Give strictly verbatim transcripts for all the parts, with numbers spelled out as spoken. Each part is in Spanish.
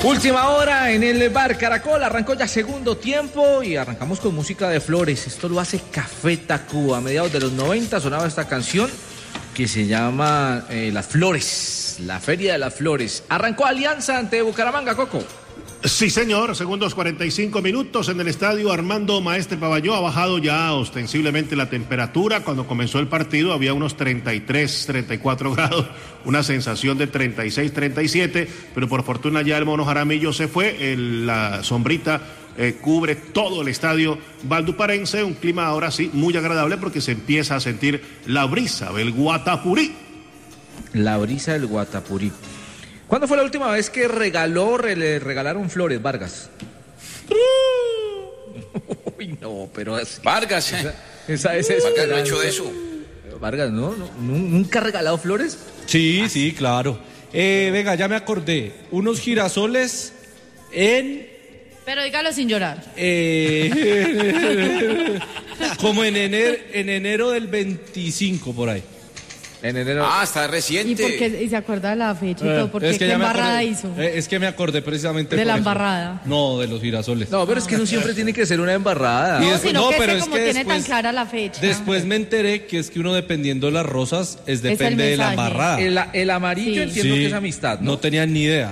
Última hora en el Bar Caracol, arrancó ya segundo tiempo y arrancamos con música de Flores. Esto lo hace Café Tacuba. A mediados de los noventa sonaba esta canción que se llama eh, Las Flores, la Feria de las Flores. Arrancó Alianza ante Bucaramanga, Coco. Sí, señor, segundos cuarenta y cinco minutos en el estadio Armando Maestre Pavalló. Ha bajado ya ostensiblemente la temperatura. Cuando comenzó el partido había unos treinta y tres, treinta y cuatro grados, una sensación de treinta y seis, treinta y siete, pero por fortuna ya el Mono Jaramillo se fue, el, la sombrita eh, cubre todo el estadio valduparense, un clima ahora sí muy agradable porque se empieza a sentir la brisa del Guatapurí. La brisa del Guatapurí. ¿Cuándo fue la última vez que regaló, le regalaron flores, Vargas? Uy, no, pero es... Vargas, esa, esa, esa es Vargas no ha hecho de eso. Vargas, ¿no? ¿no? ¿Nunca ha regalado flores? Sí, ah, sí, claro. Eh, venga, ya me acordé. Unos girasoles en... Pero dígalo sin llorar. Eh, como en enero, en enero del veinticinco, por ahí. En enero. Ah, está reciente. ¿Y, porque, y se acuerda de la fecha y todo? Porque es que ¿qué ya embarrada acordé, hizo? eh, Es que me acordé precisamente de por la eso. embarrada. No, de los girasoles. No, pero es que no siempre tiene que ser una embarrada. No, Y después- sino no, que pero sé es como que tiene después- tan clara la fecha. Después me enteré que es que uno dependiendo de las rosas es el depende de la mensaje. embarrada. El, el amarillo Sí. entiendo Sí, que es amistad, ¿no? No tenía ni idea.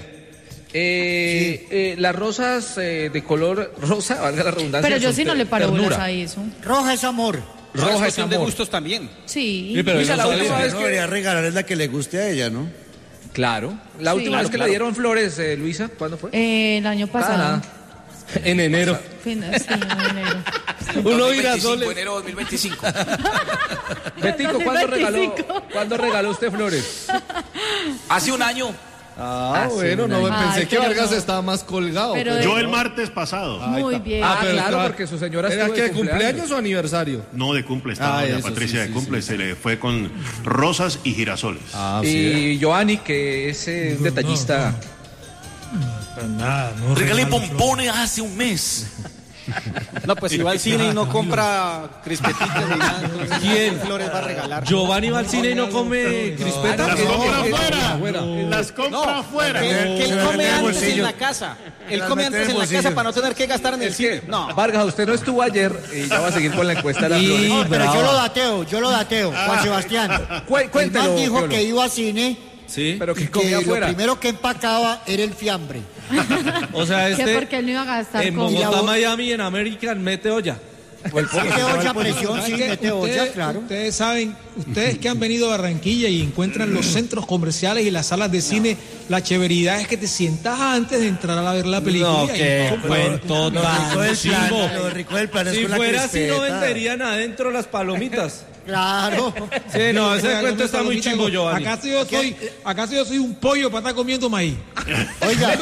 Eh, Sí. eh, las rosas eh, de color rosa, valga la redundancia. Pero yo son sí no ter- le paro bolas ternura. a eso. Roja es amor. Roja Roja es es cuestión de amor. gustos también. Sí. Sí, pero Luisa, él no la sabía. última Lo que vez no que- debería regalar es la que le guste a ella, ¿no? Claro. La Sí. última Claro, vez que claro. le dieron flores, eh, Luisa, ¿cuándo fue? Eh, el año pasado. Nada. En enero. Fin- sí, en enero. Uno dos mil veinticinco, girasoles. enero dos mil veinticinco. Betico, ¿cuándo regaló, dos mil veinticinco. ¿cuándo regaló usted flores? Hace un año. Ah, Hace bueno, un no me año. pensé Ay, que pero Vargas no. estaba más colgado. Pero pero- de- Yo el martes pasado. Muy bien. Ah, claro, estaba- porque su señora ¿Era estuvo que de de cumpleaños cumpleaños o aniversario? No, de cumple estaba Ah, doña eso, Patricia sí, de sí, cumple, sí, se le fue con rosas y girasoles. Ah, y Giovanni, que es eh, un detallista. Para nada, no Regalé regalo pompones hace un mes. No, pues si va al cine y no compra crispetitas ni nada, entonces ¿Quién? flores va a regalar. Giovanni va al cine y no come crispetas. Las no, compra no, afuera. no, Las compra No, afuera. que, que él Se las come mete en el antes en bolsillo. la casa. Él las come mete antes en el en la casa bolsillo. para no tener que gastar en el cine. No. Vargas, usted no estuvo ayer y ya va a seguir con la encuesta de las Y- flores. No, pero bravo. yo lo dateo, yo lo dateo, Juan Sebastián. Cué- El cuéntelo, man dijo Piolo. que iba a cine Sí. Pero que y comía que lo afuera. primero que empacaba era el fiambre. O sea, Que este porque él no iba a gastar en con... Y la Bogotá, voz- Miami, en American, mete olla. Mete olla a presión, sí, ¿Saben qué? mete olla, Ustedes- claro. Ustedes saben, ustedes que han venido a Barranquilla y encuentran los centros comerciales y las salas de cine, la chéveridad es que te sientas antes de entrar a ver la película. No, y qué compras. cuento Lo rico tan del plan, chimbo. lo rico del plan es Si con la fuera así, no crispeta. venderían adentro las palomitas. Claro. Sí, no, ese Oiga, cuento yo está me muy palomita, chimbo, digo, Giovanni. ¿Acaso yo soy, acaso yo soy un pollo para estar comiendo maíz? Oiga,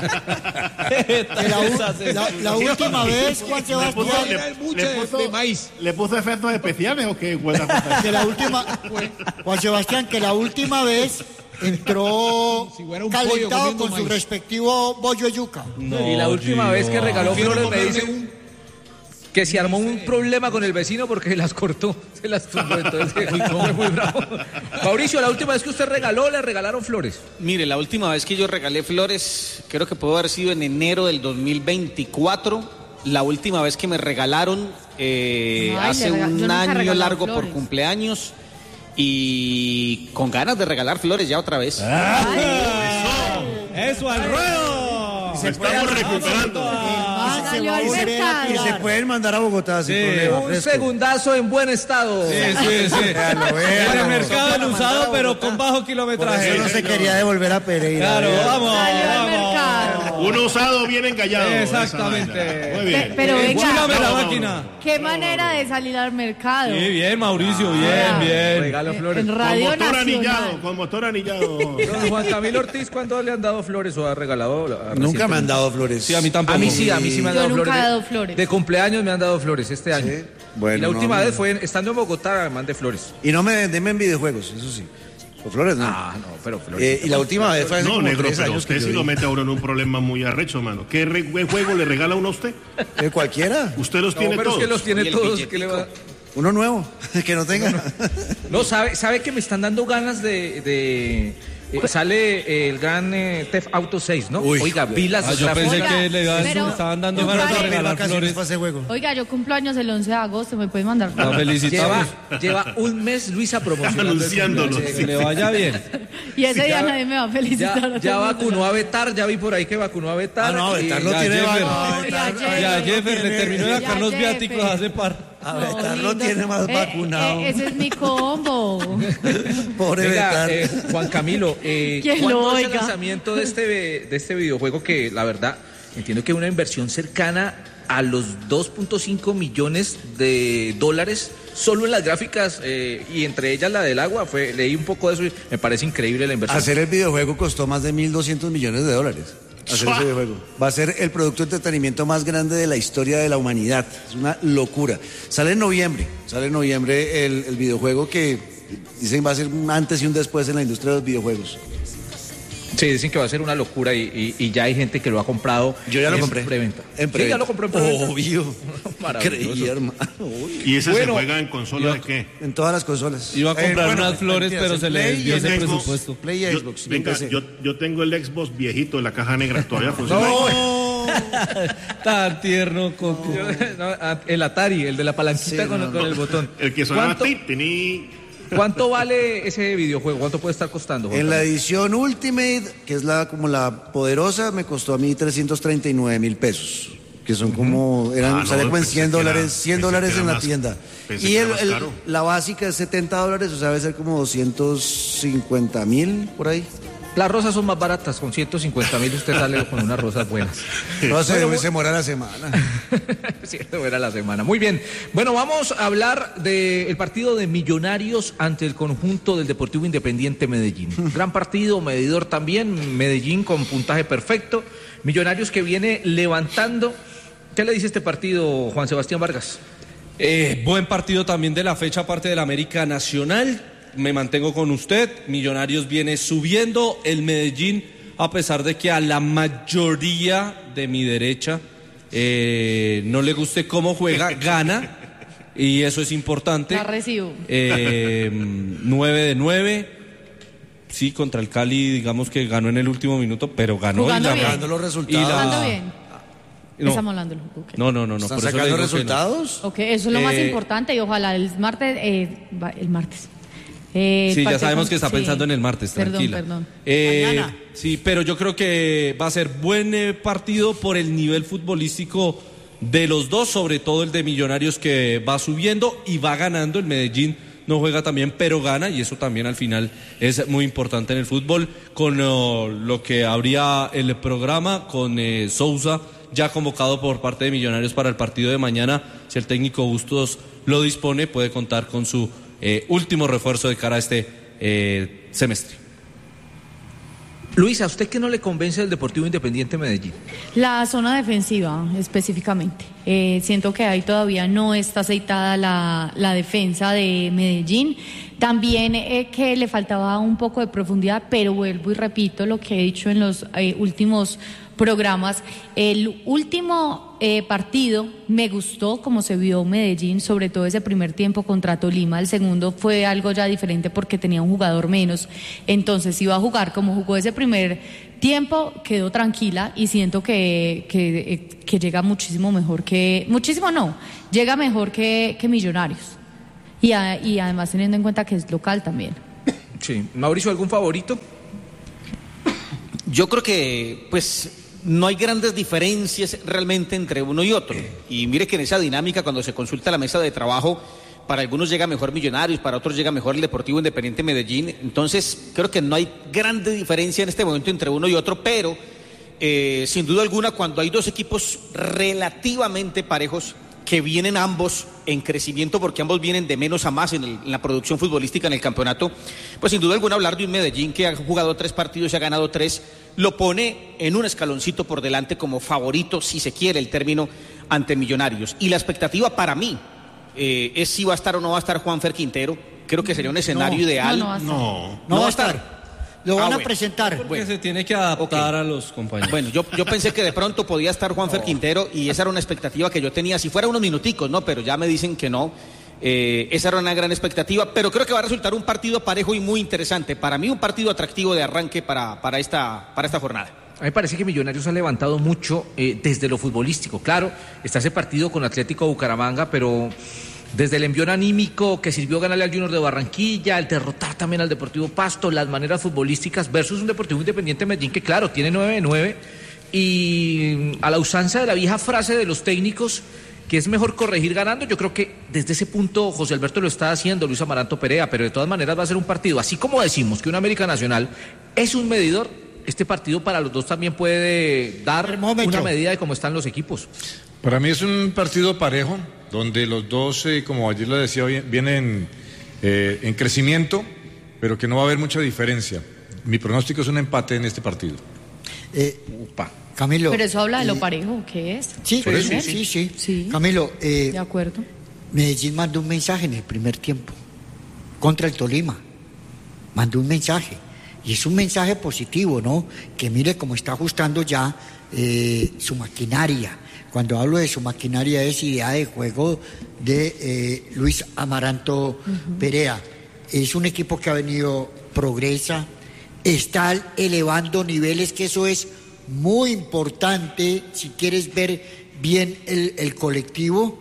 que la, u- la- la última vez, Juan Le puso, Sebastián, Era el buche le de- puso- de maíz. ¿Le puso efectos especiales o qué? que la última, Juan Sebastián, que la última vez entró Si fuera un pollo calentado comiendo con su maíz. respectivo bollo de yuca. y la última vez que regaló Prefiero flores me comerme dice un- que se armó un problema con el vecino porque se las cortó, se las tumbó, entonces fue muy bravo. Mauricio, la última vez que usted regaló, le regalaron flores. Mire, la última vez que yo regalé flores, creo que pudo haber sido en enero del dos mil veinticuatro. La última vez que me regalaron eh, Ay, hace le rega- yo un nunca he año regalado largo flores. por cumpleaños y con ganas de regalar flores ya otra vez. ¡Eso al ruedo! Estamos recuperando. Ah, se Salió va a al volver a mercado. tirar. Se pueden mandar a Bogotá sin Sí. problema. Un fresco. segundazo en buen estado. Sí, sí, sí. Véalo, En véalo. el mercado del Para usado, mandar a pero Bogotá. con bajo Por kilometraje. eso no se quería devolver a Pereira. Claro, Vea. vamos, Salió al vamos. mercado. Un usado bien engallado. Exactamente. Esa vaina. Muy bien. Pe- pero Eh, venga, chúlame la No, no, máquina. qué manera de salir al mercado. Sí, bien, Mauricio, bien, Ah. bien. Regalo Eh, flores. En Con Radio motor Nacional. anillado, con motor anillado. Don Juan Camilo Ortiz, ¿cuándo le han dado flores o ha regalado? a- Nunca me han recientemente? dado flores. Sí, a mí tampoco. A mí sí, a mí sí me han Yo dado nunca flores. he de- dado flores. De cumpleaños me han dado flores este año. Sí. Bueno, y la no, última no. vez fue en- estando en Bogotá, mandé flores. Y no me denme en videojuegos, eso sí. Por flores no. Ah, no, pero flores. Eh, y la última vez fue hace No, como negro, tres pero años usted que sí yo lo di. mete a uno en un problema muy arrecho, mano. ¿Qué re- qué juego le regala uno a usted? Eh, cualquiera. Usted los No, tiene pero es todos. que los tiene Y el todos. billetico. ¿Qué le va? Uno nuevo, que no tenga. No, sabe, sabe que me están dando ganas de, de Eh, sale eh, el gran eh, Theft Auto seis, ¿no? Uy. Oiga, vi las Ah, yo gráficas. pensé Oiga, que le iba a- pero- estaban dando yo ganas de paré- regalar Vacaciones flores. para ese juego. Oiga, yo cumplo años el once de agosto, me pueden mandar. La felicitamos. Lleva, lleva un mes Luisa promocionando. el Anunciándolo, cumpleaños. Que le vaya bien. Y ese Sí, día ya- nadie me va a felicitar. Ya, ya vacunó a Betar, ya vi por ahí que vacunó a Betar. Ah, no, y- Betar lo Ya tiene. Jeffer. va- No, ya Jeffer. Ya no Jeffer le tiene- terminó de Ya sacar los Jeffer. viáticos hace par. A No, Betar lo lindo. tiene más Eh, vacunado. eh, ese es mi combo. Pobre Venga, Betar. eh, Juan Camilo, eh, Que ¿cuándo lo es el oiga. lanzamiento de este, de este videojuego que la verdad entiendo que es una inversión cercana a los dos punto cinco millones de dólares solo en las gráficas eh, y entre ellas la del agua? Fue, leí un poco de eso y me parece increíble la inversión. Hacer el videojuego costó más de mil doscientos millones de dólares. Hacer ese videojuego. Va a ser el producto de entretenimiento más grande de la historia de la humanidad. Es una locura. Sale en noviembre. Sale en noviembre el, el videojuego que dicen va a ser un antes y un después en la industria de los videojuegos. Sí, dicen que va a ser una locura y, y- y ya hay gente que lo ha comprado. Yo ya lo en compré. Preventa. En Sí, preventa. ya lo compró en preventa. Obvio. Maravilloso. Creí, hermano. Uy. ¿Y ese Bueno, se juega en consola de qué? En todas las consolas. Iba a comprar Eh, bueno, unas flores, mentiras, pero en se le Play desvió y ese en Xbox. presupuesto. Play y Yo, Xbox. y venga, P C. yo, yo tengo el Xbox viejito de la caja negra, todavía funciona. No. Tan tierno, Coco. Yo- no, a- el Atari, el de la palanquita Sí, con, no, con el botón. El que sonaba ¿Cuánto, ti, tini. ¿Cuánto vale ese videojuego? ¿Cuánto puede estar costando, Juan En la Carlos? edición Ultimate, que es la como la poderosa, me costó a mí trescientos treinta y nueve mil pesos. Que son como, eran, Ah, no, salía como en pensé cien que era- dólares, cien pensé dólares que era en la más- tienda. pensé Y que era el- más el- caro. la básica es setenta dólares, o sea, debe ser como doscientos cincuenta mil por ahí. Las rosas son más baratas, con ciento cincuenta mil usted sale con unas rosas buenas. No sé, Bueno, se demora la semana. Cierto, era la semana. Muy bien. Bueno, vamos a hablar del partido de Millonarios ante el conjunto del Deportivo Independiente Medellín. Gran partido, medidor también, Medellín con puntaje perfecto. Millonarios que viene levantando. ¿Qué le dice este partido, Juan Sebastián Vargas? Eh, buen partido también de la fecha, aparte del América Nacional. Me mantengo con usted. Millonarios viene subiendo. El Medellín, a pesar de que a la mayoría de mi derecha eh, no le guste cómo juega, gana. Y eso es importante. La recibo. Eh, nueve de nueve. Sí, contra el Cali, digamos que ganó en el último minuto, pero ganó. Jugando y la, bien. Dando los y resultados. la- Jugando bien. No. Estamos hablando del juego. ok. No, no, no, no. ¿Están por eso le sacando digo que no. resultados? Ok, eso es lo más Eh, importante y ojalá el martes, eh, va- el martes. Eh, el Sí, ya partido sabemos con- que está sí. pensando en el martes, Perdón, tranquila. perdón. Eh, Mañana. Sí, pero yo creo que va a ser buen eh, partido por el nivel futbolístico de los dos, sobre todo el de Millonarios que va subiendo y va ganando. El Medellín no juega también, pero gana y eso también al final es muy importante en el fútbol. Con oh, lo que habría el programa, con eh, Sousa ya convocado por parte de Millonarios para el partido de mañana, si el técnico Bustos lo dispone, puede contar con su eh, último refuerzo de cara a este eh, semestre. Luis, ¿a usted qué no le convence del Deportivo Independiente Medellín? La zona defensiva específicamente. Eh, siento que ahí todavía no está aceitada la, la defensa de Medellín. También eh, que le faltaba un poco de profundidad, pero vuelvo y repito lo que he dicho en los eh, últimos programas. El último eh, partido me gustó como se vio Medellín, sobre todo ese primer tiempo contra Tolima. El segundo fue algo ya diferente porque tenía un jugador menos. Entonces iba a jugar como jugó ese primer tiempo, quedó tranquila y siento que, que, eh, que llega muchísimo mejor que... Muchísimo no, llega mejor que, que Millonarios. Y, a, y además teniendo en cuenta que es local también. Sí. Mauricio, ¿algún favorito? Yo creo que, pues, no hay grandes diferencias realmente entre uno y otro. Y mire que en esa dinámica, cuando se consulta la mesa de trabajo, para algunos llega mejor Millonarios, para otros llega mejor el Deportivo Independiente Medellín. Entonces, creo que no hay grande diferencia en este momento entre uno y otro, pero eh, sin duda alguna, cuando hay dos equipos relativamente parejos, que vienen ambos en crecimiento porque ambos vienen de menos a más en, el, en la producción futbolística en el campeonato, pues sin duda alguna hablar de un Medellín que ha jugado tres partidos y ha ganado tres, lo pone en un escaloncito por delante como favorito, si se quiere el término, ante Millonarios. Y la expectativa para mí eh, es si va a estar o no va a estar Juanfer Quintero. Creo que sería un escenario No, ideal. no, no va a estar. No. No va a estar. Lo van Ah, a bueno. presentar. Porque Bueno. se tiene que adaptar a los compañeros. Bueno, yo, yo pensé que de pronto podía estar Juanfer Quintero y esa era una expectativa que yo tenía, si fuera unos minuticos, ¿no? Pero ya me dicen que no. Eh, esa era una gran expectativa, pero creo que va a resultar un partido parejo y muy interesante. Para mí un partido atractivo de arranque para, para, esta, para esta jornada. A mí me parece que Millonarios ha levantado mucho eh, desde lo futbolístico. Claro, está ese partido con Atlético Bucaramanga, pero desde el envión anímico que sirvió ganarle al Junior de Barranquilla, el derrotar también al Deportivo Pasto, las maneras futbolísticas versus un Deportivo Independiente Medellín que claro, tiene nueve de nueve y a la usanza de la vieja frase de los técnicos que es mejor corregir ganando, yo creo que desde ese punto José Alberto lo está haciendo, Luis Amaranto Perea, pero de todas maneras va a ser un partido, así como decimos que una América Nacional es un medidor, este partido para los dos también puede dar una medida de cómo están los equipos. Para mí es un partido parejo, donde los dos, eh, como ayer lo decía, vienen eh, en crecimiento, pero que no va a haber mucha diferencia. Mi pronóstico es un empate en este partido. Eh, Upa. Camilo. Pero eso habla de lo eh, parejo, ¿qué es? Sí, ¿Sí? sí, sí, sí. sí. Camilo, eh, de acuerdo. Medellín mandó un mensaje en el primer tiempo contra el Tolima. Mandó un mensaje. Y es un mensaje positivo, ¿no? Que mire cómo está ajustando ya eh, su maquinaria. Cuando hablo de su maquinaria es idea de juego de eh, Luis Amaranto uh-huh. Perea. Es un equipo que ha venido, progresa, está elevando niveles, que eso es muy importante si quieres ver bien el, el colectivo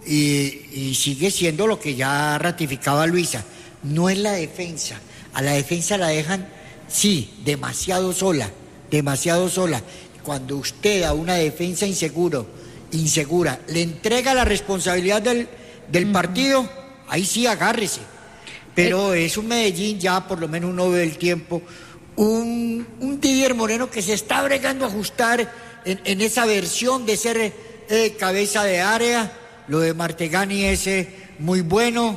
y, y sigue siendo lo que ya ratificaba Luisa. No es la defensa. A la defensa la dejan, sí, demasiado sola, demasiado sola. Cuando usted a una defensa inseguro, insegura, le entrega la responsabilidad del, del uh-huh. partido, ahí sí agárrese. Pero eh. es un Medellín, ya por lo menos uno ve el tiempo, un, un Didier Moreno que se está bregando a ajustar en, en esa versión de ser eh, cabeza de área. Lo de Martegani es eh, muy bueno.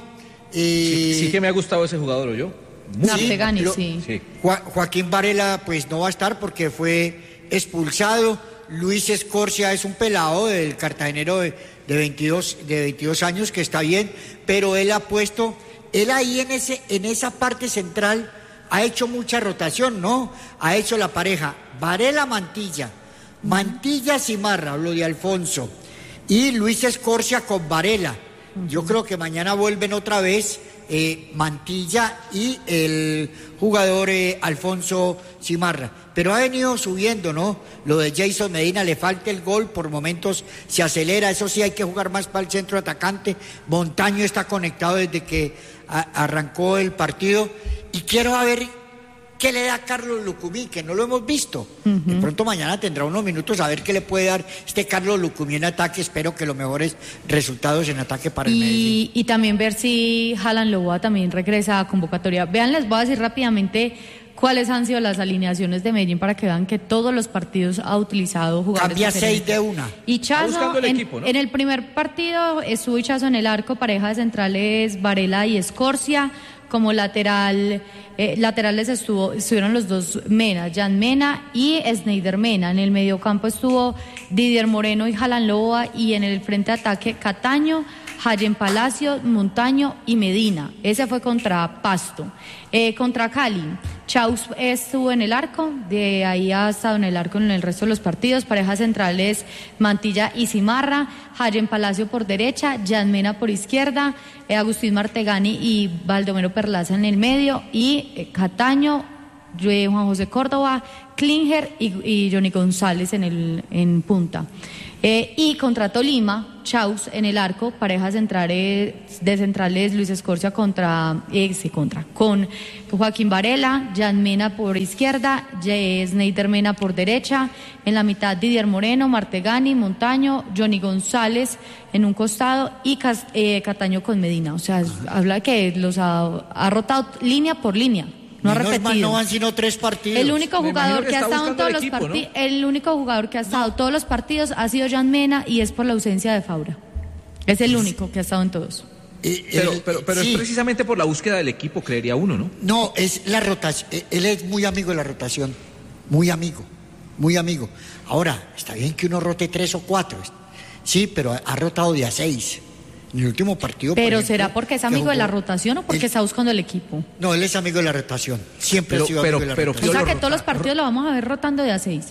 Eh, sí, sí que me ha gustado ese jugador, ¿o yo? Martegani, sí. sí. Jo- Joaquín Varela pues no va a estar porque fue expulsado. Luis Escorcia es un pelado del cartagenero de, de, veintidós, de veintidós años que está bien, pero él ha puesto, él ahí en, ese, en esa parte central ha hecho mucha rotación, ¿no? Ha hecho la pareja Varela Mantilla, Mantilla Cimarra, hablo de Alfonso, y Luis Escorcia con Varela. Yo creo que mañana vuelven otra vez eh, Mantilla y el jugador eh, Alfonso Cimarra. Pero ha venido subiendo, ¿no? Lo de Jason Medina, le falta el gol, por momentos se acelera, eso sí hay que jugar más para el centro atacante. Montaño está conectado desde que a, arrancó el partido. Y quiero ver qué le da Carlos Lucumí, que no lo hemos visto. Uh-huh. De pronto mañana tendrá unos minutos a ver qué le puede dar este Carlos Lucumí en ataque. Espero que los mejores resultados en ataque para el y, Medellín. Y también ver si Haaland Loboa también regresa a convocatoria. Vean, les voy a decir rápidamente cuáles han sido las alineaciones de Medellín para que vean que todos los partidos ha utilizado jugadores Cambia diferentes. seis de una. Hichazo, el en, equipo, ¿no? en el primer partido estuvo Hichazo en el arco, pareja de centrales Varela y Escorcia. Como lateral, eh, laterales estuvo, estuvieron los dos Mena, Jan Mena y Sneider Mena. En el mediocampo estuvo Didier Moreno y Haaland Loboa, y en el frente de ataque Cataño, Jayen Palacio, Montaño y Medina. Ese fue contra Pasto. Eh, contra Cali, Chaus estuvo en el arco, de ahí ha estado en el arco en el resto de los partidos. Parejas centrales Mantilla y Cimarra, Jayen Palacio por derecha, Jan Mena por izquierda, eh, Agustín Martegani y Baldomero Perlaza en el medio, y eh, Cataño, eh, Juan José Córdoba, Klinger y, y Johnny González en, el, en punta. Eh, y contra Tolima, Chaus en el arco, parejas centrales de centrales Luis Escorcia contra, eh, sí, contra, con Joaquín Varela, Jan Mena por izquierda, Sneider Mena por derecha, en la mitad Didier Moreno, Martegani, Montaño, Johnny González en un costado y Cas, eh, Cataño con Medina. O sea, habla que los ha, ha rotado línea por línea. No ha repetido. Mal, no van sino tres partidos. El único jugador que, que ha estado en todos los equipo, partidos, ¿no? el único jugador que ha estado en todos los partidos ha sido Jan Mena, y es por la ausencia de Faura. Es el único que ha estado en todos. Eh, Pero, el- pero, pero sí. es precisamente por la búsqueda del equipo, creería uno, ¿no? No, es la rotación. Eh, Él es muy amigo de la rotación. Muy amigo. Muy amigo. Ahora, está bien que uno rote tres o cuatro. Sí, pero ha- ha rotado de a seis. En el último partido. por Pero ejemplo, ¿será porque es que amigo de la jugó- rotación o porque Él- está buscando el equipo? No, él es amigo de la rotación. Siempre Pero- ha sido pero- amigo de la pero O rotación. sea Piolo que todos los partidos lo vamos a ver rotando de a seis.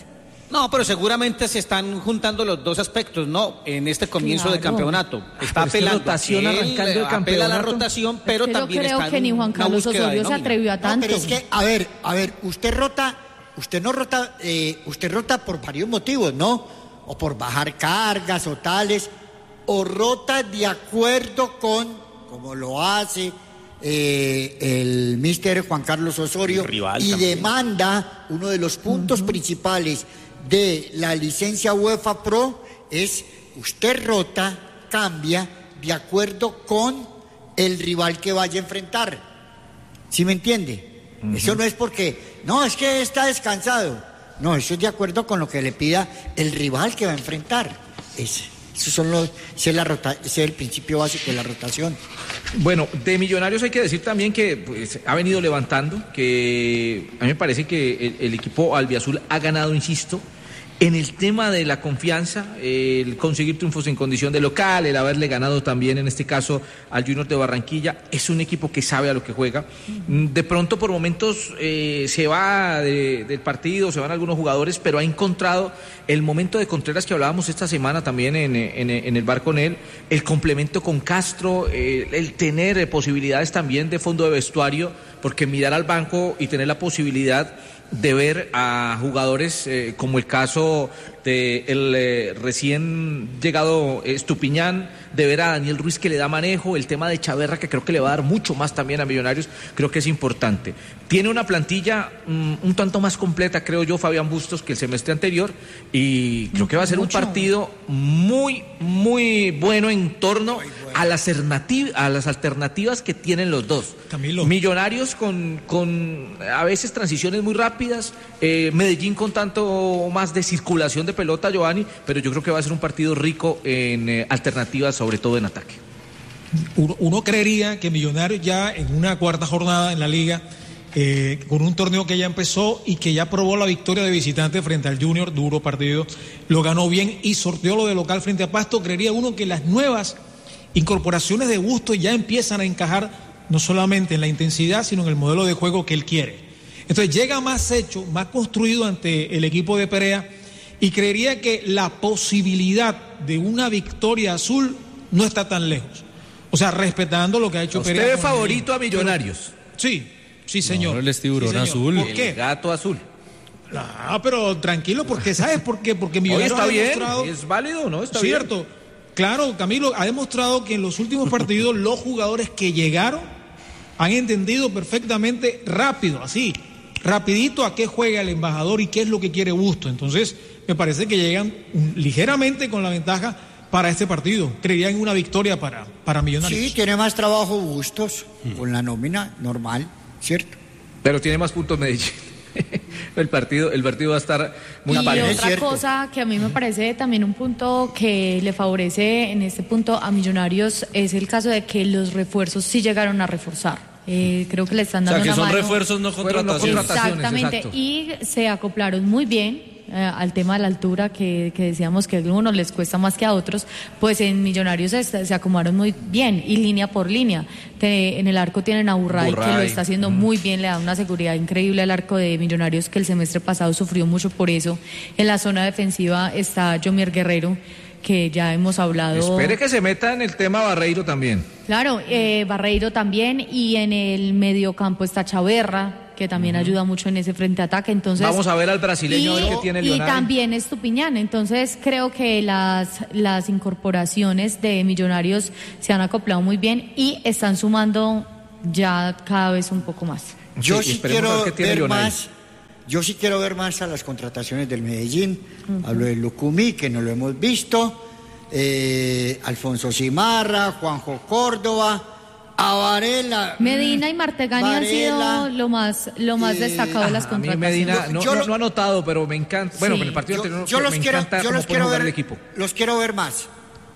No, pero seguramente se están juntando los dos aspectos, ¿no? En este comienzo Claro. de campeonato. Está Pero es que apelando. rotación a que él, arrancando el apela a la campeonato. rotación, pero Es que yo también creo está que en ni Juan una Carlos búsqueda de Osorio se nómina. atrevió a No, tanto. pero es que, a ver, a ver, usted rota, usted no rota, eh, usted rota por varios motivos, ¿no? O por bajar cargas o tales, o rota de acuerdo con, como lo hace eh, el míster Juan Carlos Osorio, El rival y también. demanda uno de los puntos principales de la licencia UEFA Pro es usted rota, cambia de acuerdo con el rival que vaya a enfrentar. ¿Sí me entiende? Uh-huh. Eso no es porque, no, es que está descansado. No, eso es de acuerdo con lo que le pida el rival que va a enfrentar. Ese, esos son los, ese es, la rota, ese es el principio básico de la rotación. Bueno, de Millonarios hay que decir también que pues, ha venido levantando, que a mí me parece que el, el equipo albiazul ha ganado, insisto, en el tema de la confianza, el conseguir triunfos en condición de local, el haberle ganado también en este caso al Junior de Barranquilla. Es un equipo que sabe a lo que juega. De pronto por momentos eh, se va de, del partido, se van algunos jugadores, pero ha encontrado el momento de Contreras que hablábamos esta semana también en, en, en el bar con él, el complemento con Castro, eh, el tener eh, posibilidades también de fondo de vestuario, porque mirar al banco y tener la posibilidad de ver a jugadores eh, como el caso de el eh, recién llegado eh, Estupiñán, de ver a Daniel Ruiz que le da manejo, el tema de Chaverra que creo que le va a dar mucho más también a Millonarios, creo que es importante. Tiene una plantilla um, un tanto más completa, creo yo, Fabián Bustos, que el semestre anterior, y creo que va a ser mucho. un partido muy, muy bueno en torno bueno. a las alternativas, a las alternativas que tienen los dos. Camilo. Millonarios con, con a veces transiciones muy rápidas, eh, Medellín con tanto más de circulación de pelota, Giovanni, pero yo creo que va a ser un partido rico en eh, alternativas, sobre todo en ataque. Uno, uno creería que Millonarios ya en una cuarta jornada en la liga, eh, con un torneo que ya empezó y que ya probó la victoria de visitante frente al Junior, duro partido, lo ganó bien y sorteó lo de local frente a Pasto, creería uno que las nuevas incorporaciones de Bustos ya empiezan a encajar no solamente en la intensidad, sino en el modelo de juego que él quiere. Entonces llega más hecho, más construido ante el equipo de Perea, y creería que la posibilidad de una victoria azul no está tan lejos. O sea, respetando lo que ha hecho ¿Usted Perea. es favorito a Millonarios? Pero, sí, sí, señor. No, él es tiburón sí, azul. ¿Por qué? El gato azul. Ah, pero tranquilo, porque ¿sabes por qué? Porque Millonarios Hoy está ha bien, demostrado... es válido, ¿no? Está cierto. bien. Claro, Camilo, ha demostrado que en los últimos partidos los jugadores que llegaron han entendido perfectamente rápido, así, rapidito a qué juega el embajador y qué es lo que quiere Bustos. Entonces, me parece que llegan ligeramente con la ventaja para este partido. Creería en una victoria para, para Millonarios. Sí, tiene más trabajo Bustos con la nómina normal, ¿cierto? Pero tiene más puntos Medellín. El partido, el partido va a estar muy y parejo. otra cosa que a mí me parece también un punto que le favorece en este punto a Millonarios es el caso de que los refuerzos sí llegaron a reforzar. Eh, creo que le están dando o sea, que una son mano. refuerzos, no contrataciones. Exactamente, exacto. y se acoplaron muy bien eh, al tema de la altura que, que decíamos que a algunos les cuesta más que a otros, pues en Millonarios se, se acomodaron muy bien y línea por línea. Te, en el arco tienen a Burray, Burray. que lo está haciendo mm. muy bien, le da una seguridad increíble al arco de Millonarios, que el semestre pasado sufrió mucho por eso. En la zona defensiva está Yomier Guerrero, que ya hemos hablado. Espere que se meta en el tema Barreiro también. Claro, eh, Barreiro también, y en el mediocampo está Chaverra, que también uh-huh. ayuda mucho en ese frente ataque. Entonces vamos a ver al brasileño y, a ver qué tiene y Leonardo. también Estupiñán. Entonces creo que las las incorporaciones de Millonarios se han acoplado muy bien y están sumando ya cada vez un poco más. Yo sí, sí quiero ver, ver Leonardo. más. Yo sí quiero ver más a las contrataciones del Medellín. Uh-huh. Hablo de Lucumí, que no lo hemos visto, eh, Alfonso Cimarra, Juanjo Córdoba, a Varela. Medina y Martegani Varela, han sido lo más lo más eh, destacado de las contrataciones. A mí Medina no, yo, no, no ha notado, pero me encanta. Bueno, sí. en el partido yo, anterior yo los me quiero, encanta yo cómo los quiero ver, el equipo. Los quiero ver más.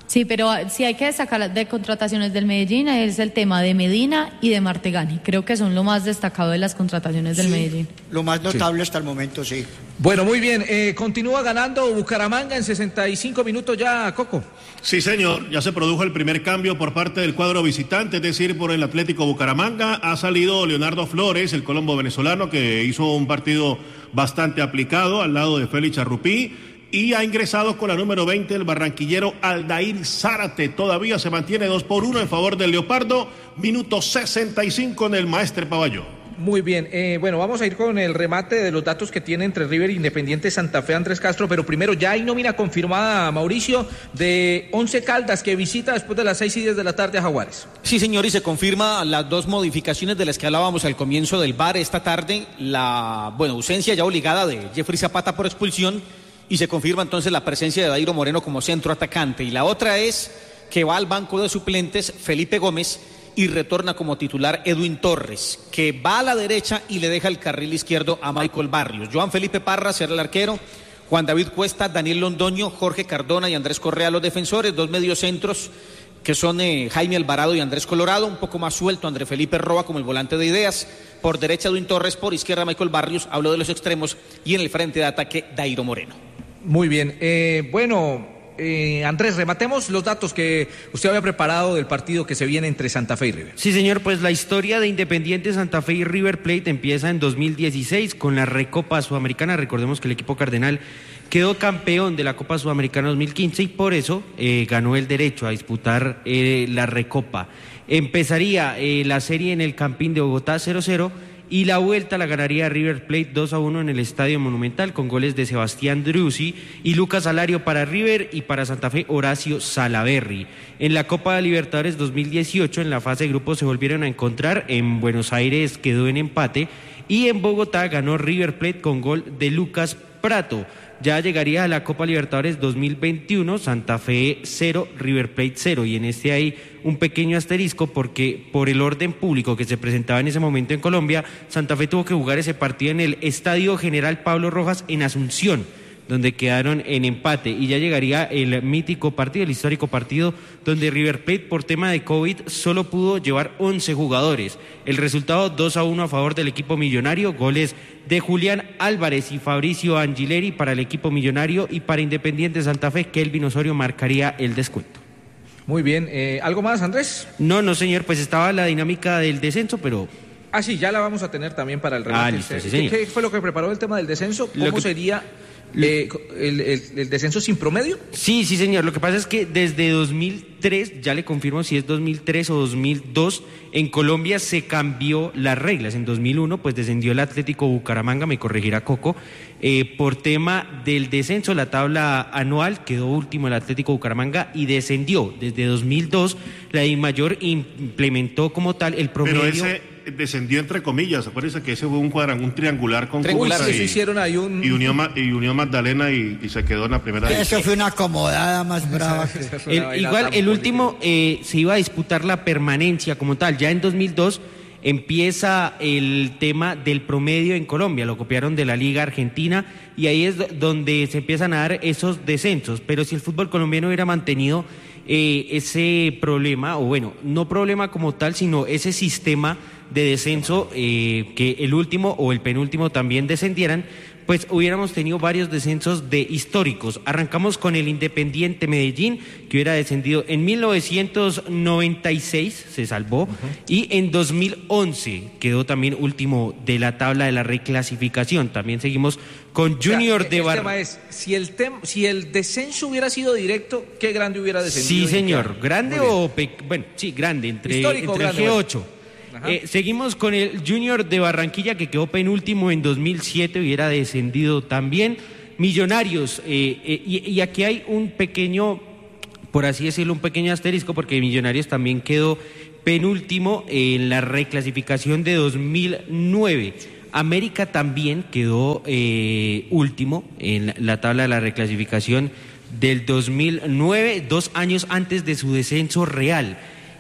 Sí, pero si hay que destacar de contrataciones del Medellín es el tema de Medina y de Martegani. Creo que son lo más destacado de las contrataciones del Sí, Medellín. Lo más notable hasta el momento, sí. Bueno, muy bien. Eh, continúa ganando Bucaramanga en sesenta y cinco minutos ya, Coco. Sí, señor, ya se produjo el primer cambio por parte del cuadro visitante, es decir, por el Atlético Bucaramanga. Ha salido Leonardo Flores, el colombo venezolano, que hizo un partido bastante aplicado al lado de Félix Charrupí. Y ha ingresado con la número veinte el barranquillero Aldair Zárate. Todavía se mantiene dos por uno en favor del Leopardo. Minuto sesenta y cinco en el Maestre Paballó. Muy bien, eh, bueno, vamos a ir con el remate de los datos que tiene entre River e Independiente Santa Fe Andrés Castro, pero primero ya hay nómina confirmada, Mauricio, de Once Caldas que visita después de las seis y diez de la tarde a Jaguares. Sí, señor, y se confirma las dos modificaciones de las que hablábamos al comienzo del V A R esta tarde, la, bueno, ausencia ya obligada de Jeffrey Zapata por expulsión, y se confirma entonces la presencia de Dairo Moreno como centro atacante, y la otra es que va al banco de suplentes Felipe Gómez y retorna como titular Edwin Torres, que va a la derecha y le deja el carril izquierdo a Michael Barrios. Joan Felipe Parra será el arquero, Juan David Cuesta, Daniel Londoño, Jorge Cardona y Andrés Correa los defensores, dos mediocentros que son eh, Jaime Alvarado y Andrés Colorado, un poco más suelto André Felipe Roa como el volante de ideas, por derecha Edwin Torres, por izquierda Michael Barrios, hablo de los extremos, y en el frente de ataque Dairo Moreno. Muy bien, eh, bueno, eh, Andrés, rematemos los datos que usted había preparado del partido que se viene entre Santa Fe y River. Sí, señor, pues la historia de Independiente Santa Fe y River Plate empieza en dos mil dieciséis con la Recopa Sudamericana. Recordemos que el equipo cardenal quedó campeón de la Copa Sudamericana dos mil quince y por eso eh, ganó el derecho a disputar eh, la Recopa. Empezaría eh, la serie en el Campín de Bogotá cero cero y la vuelta la ganaría River Plate dos a uno en el Estadio Monumental con goles de Sebastián Driussi y Lucas Alario para River y para Santa Fe Horacio Salaverry. En la Copa Libertadores dos mil dieciocho en la fase de grupos se volvieron a encontrar, en Buenos Aires quedó en empate y en Bogotá ganó River Plate con gol de Lucas Prato. Ya llegaría a la Copa Libertadores dos mil veintiuno, Santa Fe cero, River Plate cero, y en este hay un pequeño asterisco porque por el orden público que se presentaba en ese momento en Colombia, Santa Fe tuvo que jugar ese partido en el Estadio General Pablo Rojas en Asunción, donde quedaron en empate, y ya llegaría el mítico partido, el histórico partido, donde River Plate por tema de COVID solo pudo llevar once jugadores. El resultado dos a uno a favor del equipo millonario, goles de Julián Álvarez y Fabricio Angileri para el equipo millonario, y para Independiente Santa Fe, Kelvin Osorio marcaría el descuento. Muy bien, eh, ¿algo más, Andrés? No, no, señor, pues estaba la dinámica del descenso, pero... Ah, sí, ya la vamos a tener también para el remate. Ah, listo, sí, señor. ¿Qué, ¿Qué fue lo que preparó el tema del descenso? Lo ¿Cómo que... sería eh, el, el, el descenso sin promedio? Sí, sí, señor. Lo que pasa es que desde dos mil tres, ya le confirmo si es dos mil tres o dos mil dos, en Colombia se cambió las reglas. En dos mil uno, pues descendió el Atlético Bucaramanga, me corregirá Coco, eh, por tema del descenso. La tabla anual quedó último el Atlético Bucaramanga y descendió. Desde dos mil dos, la DIMAYOR implementó como tal el promedio. Pero ese descendió entre comillas, acuérdense que ese fue un cuadrangular, un triangular con triangular, Cúcuta sí, y, hicieron ahí un... y Unión, y Unión Magdalena y, y se quedó en la primera división. Eso fue una acomodada más brava. Que... El, igual el último eh, se iba a disputar la permanencia como tal. Ya en dos mil dos empieza el tema del promedio en Colombia, lo copiaron de la Liga Argentina y ahí es donde se empiezan a dar esos descensos. Pero si el fútbol colombiano hubiera mantenido eh, ese problema, o bueno, no problema como tal, sino ese sistema de descenso, eh, que el último o el penúltimo también descendieran, pues hubiéramos tenido varios descensos de históricos. Arrancamos con el Independiente Medellín, que hubiera descendido en mil novecientos noventa y seis, se salvó, uh-huh. y en dos mil once quedó también último de la tabla de la reclasificación. También seguimos con Junior, o sea, de Bar... El tema es, si el, tem... si el descenso hubiera sido directo, ¿qué grande hubiera descendido? Sí, señor, grande o... Pe... Bueno, sí, grande, entre, Histórico, entre grande, el G ocho. Eh, seguimos con el Junior de Barranquilla, que quedó penúltimo en dos mil siete, hubiera descendido también. Millonarios, eh, eh, y, y aquí hay un pequeño, por así decirlo, un pequeño asterisco, porque Millonarios también quedó penúltimo en la reclasificación de dos mil nueve. América también quedó eh, último en la tabla de la reclasificación del dos mil nueve, dos años antes de su descenso real.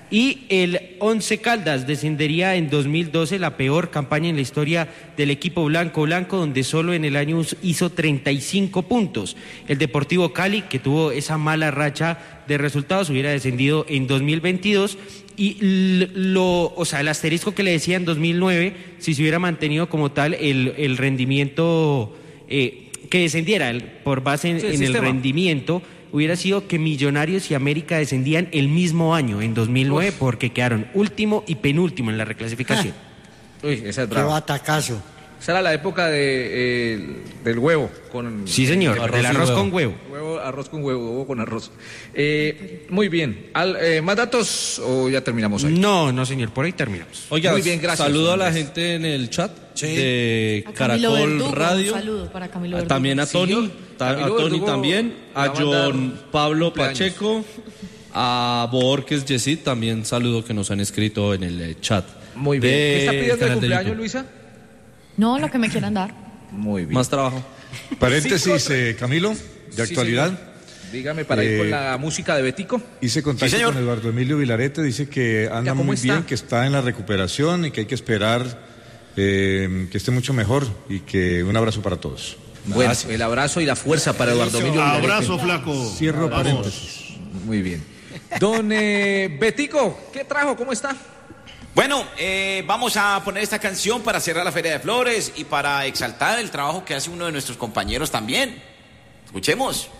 Y el Once Caldas descendería en dos mil doce, la peor campaña en la historia del equipo blanco blanco, donde solo en el año hizo treinta y cinco puntos. El Deportivo Cali, que tuvo esa mala racha de resultados, hubiera descendido en dos mil veintidós. Y lo, o sea, el asterisco que le decía en dos mil nueve, si se hubiera mantenido como tal el, el rendimiento, eh, que descendiera el, por base en, Sí, el en el sistema. rendimiento, hubiera sido que Millonarios y América descendían el mismo año, en dos mil nueve, Uf. porque quedaron último y penúltimo en la reclasificación. Uy, esa es Qué brava. batacazo. Esa era la época de, eh, del huevo. Con, Sí, señor, Arroz del y arroz huevo. con huevo. Huevo, arroz con huevo, huevo con arroz. Eh, muy bien. Al- eh, ¿Más datos o ya terminamos ahí? No, no, señor, por ahí terminamos. Oiga, Muy bien, gracias, saludo a la Andrés. gente en el chat de A Camilo Caracol Verdugo, Radio. un saludo para Camilo Verdugo. También a Sí, Tony, yo- ta- a Camilo Tony Verdugo también, a le va a mandar John Pablo cumpleaños. Pacheco, a Borges Yesid, también saludo que nos han escrito en el eh, chat. Muy bien. del ¿Qué está pidiendo de canal de cumpleaños, YouTube. Luisa? No, lo que me quieran dar. Muy bien. Más trabajo. Paréntesis, Cinco- eh, Camilo, de Sí, actualidad. señor. Dígame para ir Eh, con la música de Betico. Hice contacto Sí, señor. con Eduardo Emilio Vilarete, dice que anda ¿cómo muy está? bien, que está en la recuperación y que hay que esperar eh, que esté mucho mejor y que un abrazo para todos. Bueno, el abrazo y la fuerza para Eduardo Emilio Vilarete. Abrazo, flaco. Cierro Vamos. paréntesis. Muy bien. Don eh, Betico, ¿qué trajo? ¿Cómo está? Bueno, eh, vamos a poner esta canción para cerrar la Feria de Flores y para exaltar el trabajo que hace uno de nuestros compañeros también. Escuchemos.